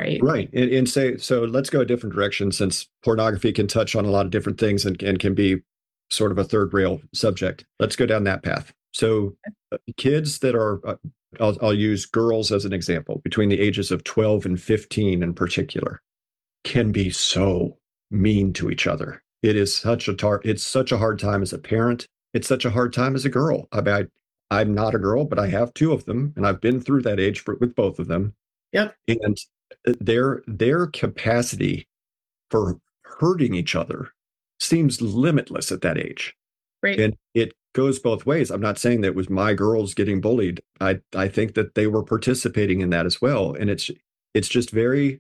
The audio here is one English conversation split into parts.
right? Right. And say, so let's go a different direction since pornography can touch on a lot of different things and can be sort of a third rail subject. Let's go down that path. So kids that are, I'll use girls as an example, between the ages of 12 and 15 in particular, can be so mean to each other. It is it's such a hard time as a parent. It's such a hard time as a girl. I'm not a girl, but I have two of them, and I've been through that age with both of them. Yep. And their capacity for hurting each other seems limitless at that age. Right. And it goes both ways. I'm not saying that it was my girls getting bullied. I think that they were participating in that as well. And it's just very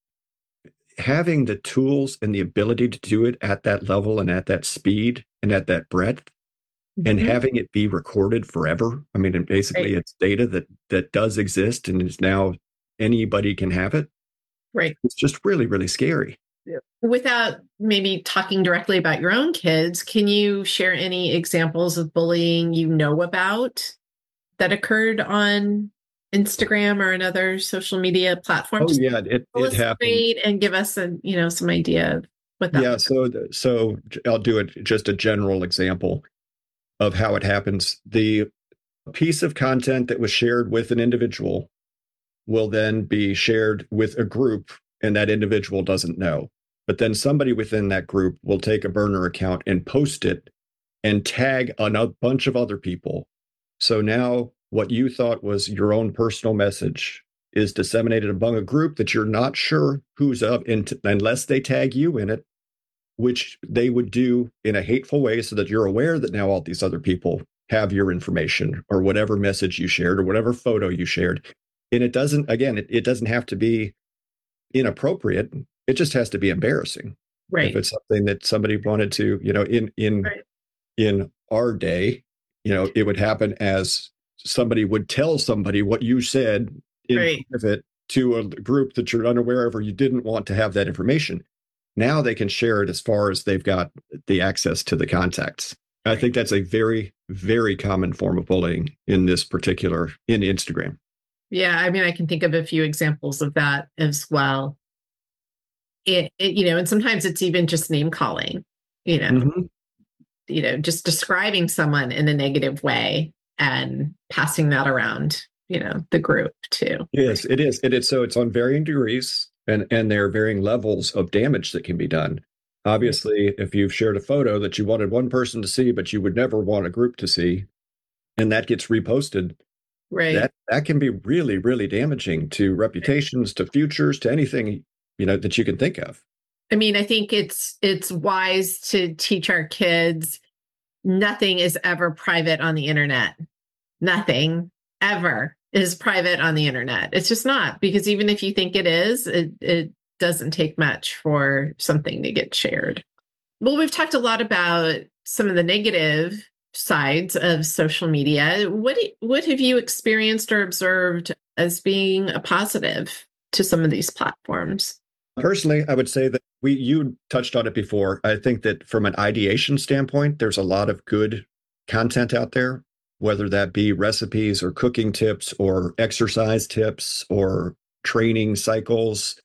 having the tools and the ability to do it at that level and at that speed and at that breadth and having it be recorded forever. I mean, and basically it's data that does exist and is now anybody can have it. Right. It's just really, really scary. Without maybe talking directly about your own kids, can you share any examples of bullying you know about that occurred on Instagram or another social media platform? Oh yeah, it happened. And give us some idea of what that. Yeah, so I'll do it just a general example of how it happens. The piece of content that was shared with an individual will then be shared with a group, and that individual doesn't know. But then somebody within that group will take a burner account and post it and tag on a bunch of other people. So now what you thought was your own personal message is disseminated among a group that you're not sure who's of unless they tag you in it, which they would do in a hateful way so that you're aware that now all these other people have your information or whatever message you shared or whatever photo you shared. And it doesn't have to be inappropriate. It just has to be embarrassing. Right. If it's something that somebody wanted to, in our day, it would happen as somebody would tell somebody what you said in private to a group that you're unaware of or you didn't want to have that information. Now they can share it as far as they've got the access to the contacts. I think that's a very, very common form of bullying in Instagram. Yeah, I mean, I can think of a few examples of that as well. And sometimes it's even just name calling, just describing someone in a negative way and passing that around, the group too. Yes, it is. It is. So it's on varying degrees and there are varying levels of damage that can be done. Obviously, if you've shared a photo that you wanted one person to see, but you would never want a group to see, and that gets reposted, right? That can be really, really damaging to reputations, to futures, to anything, that you can think of. I mean, I think it's wise to teach our kids nothing is ever private on the internet. Nothing ever is private on the internet. It's just not, because even if you think it is, it doesn't take much for something to get shared. Well, we've talked a lot about some of the negative sides of social media. What have you experienced or observed as being a positive to some of these platforms? Personally, I would say that you touched on it before. I think that from an ideation standpoint, there's a lot of good content out there, whether that be recipes or cooking tips or exercise tips or training cycles.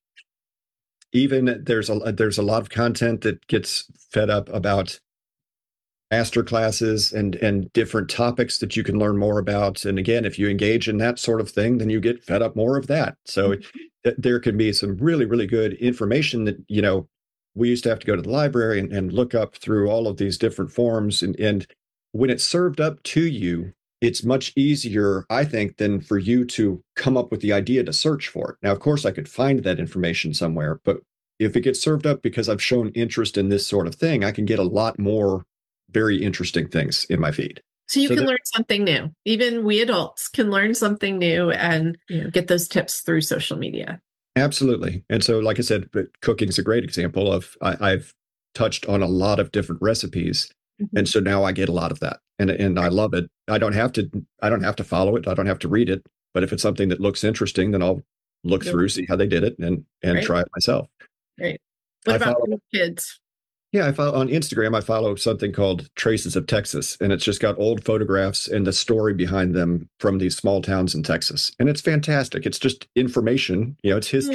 Even there's a lot of content that gets fed up about master classes and different topics that you can learn more about. And again, if you engage in that sort of thing, then you get fed up more of that. So there can be some really, really good information that, we used to have to go to the library and look up through all of these different forms. And when it's served up to you, it's much easier, I think, than for you to come up with the idea to search for it. Now, of course, I could find that information somewhere, but if it gets served up because I've shown interest in this sort of thing, I can get a lot more very interesting things in my feed. So you can learn something new. Even we adults can learn something new and get those tips through social media. Absolutely. And so, like I said, cooking is a great example of I've touched on a lot of different recipes. And so now I get a lot of that and I love it. I don't have to follow it. I don't have to read it. But if it's something that looks interesting, then I'll look through, see how they did it and try it myself. Right. What about kids? Yeah, on Instagram, I follow something called Traces of Texas, and it's just got old photographs and the story behind them from these small towns in Texas. And it's fantastic. It's just information, it's history.